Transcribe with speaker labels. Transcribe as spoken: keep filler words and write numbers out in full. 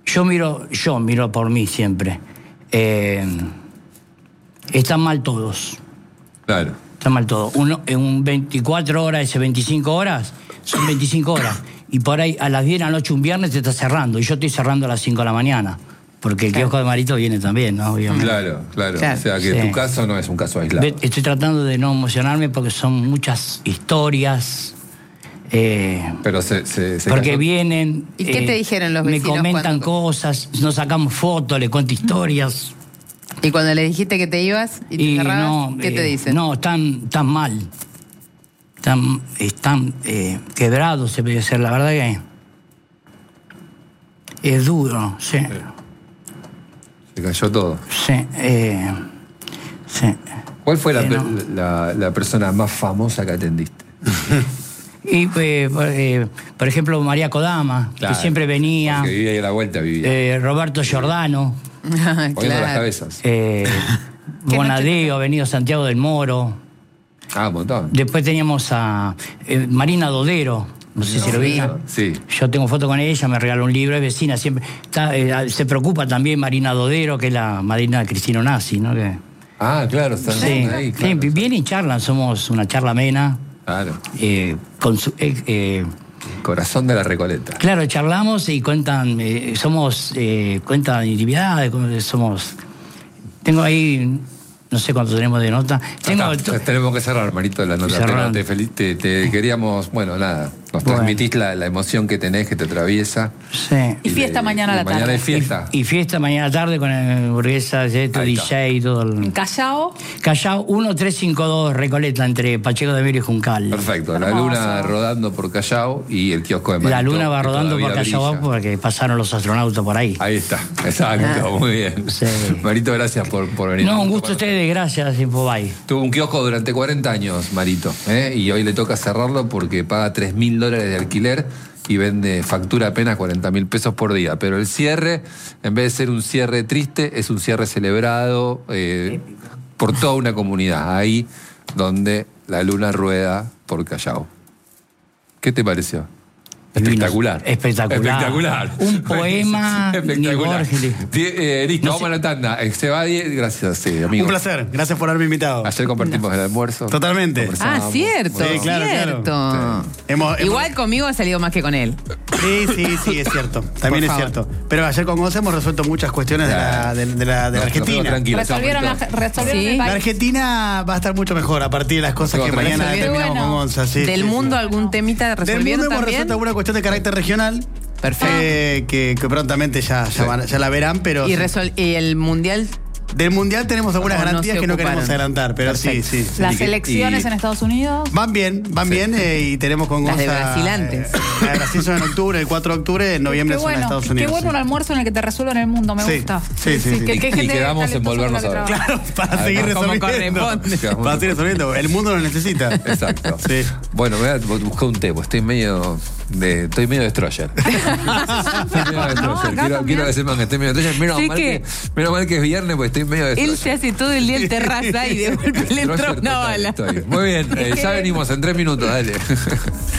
Speaker 1: Yo miro, yo miro por mí siempre. Eh, están mal todos.
Speaker 2: Claro.
Speaker 1: Están mal todos. Uno, en un veinticuatro horas, ese veinticinco horas, son veinticinco horas. Y por ahí a las diez de la noche un viernes te está cerrando. Y yo estoy cerrando a las cinco de la mañana. Porque el kiosco de Marito viene también, ¿no? Obviamente.
Speaker 2: Claro, claro,
Speaker 3: claro.
Speaker 2: O sea que
Speaker 1: Sí.
Speaker 2: tu caso no es un caso aislado.
Speaker 1: Estoy tratando de no emocionarme porque son muchas historias. Eh,
Speaker 2: Pero se, se, se
Speaker 1: porque
Speaker 2: cayó.
Speaker 1: vienen.
Speaker 3: ¿Y qué te dijeron los
Speaker 1: Me
Speaker 3: vecinos
Speaker 1: comentan
Speaker 3: cuando-
Speaker 1: cosas, nos sacamos fotos, le cuento historias.
Speaker 3: Y cuando le dijiste que te ibas y te
Speaker 1: Y
Speaker 3: cerrabas,
Speaker 1: no,
Speaker 3: ¿qué te
Speaker 1: eh,
Speaker 3: dicen?
Speaker 1: No, están, están mal. Están, están eh, quebrados, se puede ser. La verdad que es duro, sí.
Speaker 2: Se cayó todo.
Speaker 1: Sí, eh, sí.
Speaker 2: ¿Cuál fue la,
Speaker 1: Eh, no.
Speaker 2: la, la persona más famosa que atendiste?
Speaker 1: Y, eh, por, eh, por ejemplo, María Kodama,
Speaker 2: Claro,
Speaker 1: que siempre venía.
Speaker 2: Porque vivía ahí a la vuelta, vivía.
Speaker 1: Eh, Roberto Giordano.
Speaker 2: Poniendo las
Speaker 3: Claro.
Speaker 2: cabezas.
Speaker 1: Eh,
Speaker 3: ¿Qué
Speaker 1: Bonadeo, venido Santiago del Moro.
Speaker 2: Ah, un montón.
Speaker 1: Después teníamos a eh, Marina Dodero, no sé si lo
Speaker 3: Sí.
Speaker 1: vieron.
Speaker 2: Sí.
Speaker 1: Yo tengo foto con ella, me regaló un libro, es vecina, siempre. Está, eh, se preocupa también Marina Dodero, que es la madrina de Cristino Nazzi, ¿no? Que,
Speaker 2: Ah, claro, están
Speaker 1: sí,
Speaker 2: ahí.
Speaker 1: sí,
Speaker 2: Claro.
Speaker 1: vienen y charlan, somos una charla amena.
Speaker 2: Claro.
Speaker 1: eh, con su- eh, eh,
Speaker 2: Corazón de la Recoleta.
Speaker 1: Claro, charlamos y cuentan, eh, somos, eh, cuentan intimidades, somos... Tengo ahí, no sé cuánto tenemos de nota. Tengo,
Speaker 2: Está, tenemos que cerrar, Marito, la nota.
Speaker 1: Cerrar.
Speaker 2: Te, fel- te, te queríamos, bueno, nada, nos
Speaker 1: Bueno.
Speaker 2: transmitís la, la emoción que tenés, que te atraviesa.
Speaker 1: sí.
Speaker 4: Y fiesta
Speaker 2: de-
Speaker 4: mañana a la
Speaker 2: Mañana
Speaker 4: tarde.
Speaker 2: es fiesta.
Speaker 1: Y fiesta mañana tarde con el burguesa, esto,
Speaker 2: Ahí
Speaker 1: D
Speaker 2: está.
Speaker 1: J y todo.
Speaker 4: En
Speaker 1: El...
Speaker 4: Callao,
Speaker 1: Callao uno tres cinco dos, Recoleta, entre Pacheco de Mero y Juncal.
Speaker 2: Perfecto, la
Speaker 4: Hermoso.
Speaker 2: luna rodando por Callao y el kiosco de Marito.
Speaker 1: La luna va
Speaker 2: que
Speaker 1: rodando por
Speaker 2: todavía
Speaker 1: Callao
Speaker 2: brilla.
Speaker 1: porque pasaron los astronautas por ahí.
Speaker 2: Ahí está, exacto, muy bien.
Speaker 1: Sí.
Speaker 2: Marito, gracias por, por venir.
Speaker 1: No, un gusto a ustedes, gracias, Infobay.
Speaker 2: Tuvo un kiosco durante cuarenta años, Marito, ¿eh? Y hoy le toca cerrarlo porque paga tres mil dólares de alquiler y vende factura apenas cuarenta mil pesos por día. Pero el cierre, en vez de ser un cierre triste, es un cierre celebrado eh, por toda una comunidad, ahí donde la luna rueda por Callao. ¿Qué te pareció? Espectacular.
Speaker 1: Espectacular.
Speaker 2: Espectacular.
Speaker 1: Un poema,
Speaker 2: Espectacular.
Speaker 1: ni Borges.
Speaker 2: Die- eh, listo,
Speaker 1: No
Speaker 2: vamos
Speaker 1: sé.
Speaker 2: a la tanda. Eh, Se va diez. Gracias, sí, amigo.
Speaker 5: Un placer, gracias por haberme invitado.
Speaker 2: Ayer compartimos el almuerzo.
Speaker 5: Totalmente.
Speaker 3: Ah,
Speaker 2: Conversábamos.
Speaker 3: cierto,
Speaker 2: Bueno,
Speaker 5: Sí, claro,
Speaker 3: cierto.
Speaker 5: claro. Hemos- hemos-
Speaker 3: Igual conmigo ha salido más que con él.
Speaker 5: Sí, sí, sí, es cierto. También es
Speaker 3: favor.
Speaker 5: cierto. Pero ayer con Gonza hemos resuelto muchas cuestiones de la, de, de la, de la
Speaker 2: Nos- nos fuimos
Speaker 5: Argentina.
Speaker 2: tranquilos,
Speaker 4: resolvieron, la,
Speaker 2: Marito.
Speaker 4: resolvieron
Speaker 3: Sí.
Speaker 4: el
Speaker 5: La
Speaker 4: país.
Speaker 5: Argentina va a estar mucho mejor a partir de las cosas que
Speaker 2: Todo
Speaker 5: mañana
Speaker 3: tranquilo.
Speaker 5: terminamos
Speaker 4: Bueno.
Speaker 5: con Gonza. Sí,
Speaker 3: Del
Speaker 5: sí,
Speaker 3: mundo,
Speaker 5: sí.
Speaker 3: algún temita
Speaker 5: Del
Speaker 3: resolvieron
Speaker 5: mundo hemos
Speaker 3: también.
Speaker 5: resuelto alguna cuestión de carácter regional.
Speaker 3: Perfecto.
Speaker 5: eh, que, que prontamente ya, ya,
Speaker 2: Sí.
Speaker 5: van- ya la verán, pero
Speaker 3: Y,
Speaker 5: sí.
Speaker 3: resol- y el mundial.
Speaker 5: Del mundial tenemos algunas
Speaker 3: No, no
Speaker 5: garantías
Speaker 3: se
Speaker 5: que no
Speaker 3: ocuparon.
Speaker 5: queremos adelantar, pero
Speaker 3: Perfecto.
Speaker 5: sí, sí. sí.
Speaker 4: Las
Speaker 2: Y que-
Speaker 4: elecciones
Speaker 2: y-
Speaker 4: en Estados Unidos.
Speaker 5: Van bien, van
Speaker 2: Sí.
Speaker 5: bien eh, y tenemos con
Speaker 3: Las
Speaker 5: Gonza.
Speaker 3: de Brasilantes.
Speaker 5: eh, las de Brasil son en octubre, el cuatro de octubre, en noviembre
Speaker 4: Qué
Speaker 5: son en
Speaker 4: bueno,
Speaker 5: Estados
Speaker 4: qué
Speaker 5: Unidos.
Speaker 4: bueno
Speaker 5: sí.
Speaker 4: un almuerzo en el que te resuelvan el mundo, me
Speaker 5: Sí,
Speaker 4: gusta.
Speaker 5: sí, sí, sí.
Speaker 4: que-
Speaker 2: Y-
Speaker 4: que
Speaker 2: y
Speaker 4: gente
Speaker 2: quedamos en
Speaker 4: talentosa
Speaker 2: volvernos
Speaker 4: con la
Speaker 2: a
Speaker 4: que
Speaker 2: ver.
Speaker 4: trabaja.
Speaker 5: Claro, para
Speaker 2: Además,
Speaker 5: seguir
Speaker 3: como
Speaker 5: resolviendo.
Speaker 3: corresponde.
Speaker 5: Para seguir resolviendo. El mundo lo necesita.
Speaker 2: Exacto.
Speaker 5: Sí.
Speaker 2: Bueno, me voy a buscar un té, pues estoy medio de. Estoy medio destroyer. Estoy medio destroyer.
Speaker 4: acá
Speaker 2: quiero,
Speaker 4: también.
Speaker 2: quiero que sepan que estoy medio destroyer. Menos,
Speaker 3: Sí
Speaker 2: mal
Speaker 3: que-
Speaker 2: que, menos mal que es viernes, pues estoy medio destroyer.
Speaker 3: Él se hace todo el día en terraza y de golpe le entró
Speaker 2: Destroyer
Speaker 3: una
Speaker 2: total
Speaker 3: bala.
Speaker 2: estoy. Muy bien, eh, ya venimos en tres minutos, dale.